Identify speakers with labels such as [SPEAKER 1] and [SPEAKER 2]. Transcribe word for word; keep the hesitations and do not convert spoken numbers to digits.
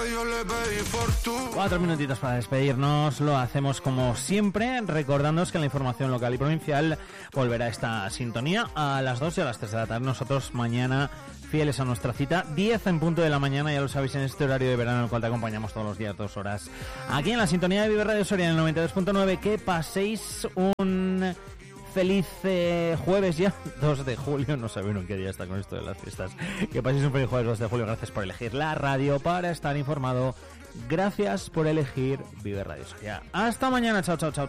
[SPEAKER 1] yo le pedí fortuna.
[SPEAKER 2] Cuatro minutitos para despedirnos, lo hacemos como siempre, recordándoos que la información local y provincial volverá a esta sintonía a las dos y a las tres de la tarde. Nosotros mañana, fieles a nuestra cita, diez en punto de la mañana, ya lo sabéis, en este horario de verano en el cual te acompañamos todos los días, dos horas. Aquí en la sintonía de Vive Radio Soria en el noventa y dos punto nueve, que paséis un feliz eh, jueves ya, dos de julio, no sabieron qué día está con esto de las fiestas. Que paséis un feliz jueves dos de julio, gracias por elegir la radio para estar informado, gracias por elegir Vive Radio Soria. Hasta mañana, chao, chao, chao.